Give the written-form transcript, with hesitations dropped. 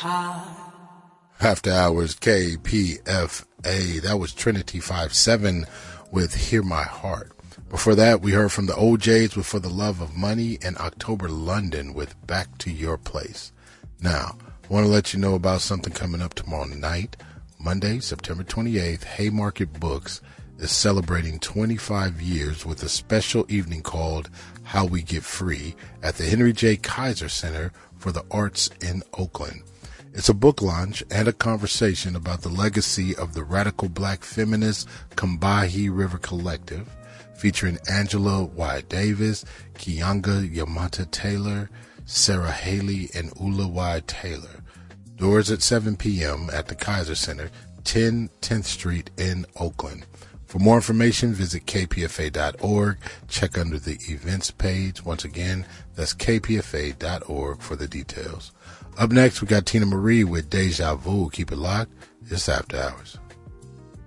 After Hours KPFA. That was Trinity 5-7 with Hear My Heart. Before that, we heard from the OJs with For the Love of Money and October London with Back to Your Place. Now, I want to let you know about something coming up tomorrow night, Monday, September 28th. Haymarket Books is celebrating 25 years with a special evening called How We Get Free at the Henry J. Kaiser Center for the Arts in Oakland. It's a book launch and a conversation about the legacy of the radical black feminist Combahee River Collective, featuring Angela Y. Davis, Keonga Yamata Taylor, Sarah Haley, and Ula Y. Taylor. Doors at 7 p.m. at the Kaiser Center, 10th Street in Oakland. For more information, visit kpfa.org. Check under the events page. Once again, that's kpfa.org for the details. Up next, we got Tina Marie with Deja Vu. Keep it locked. It's After Hours.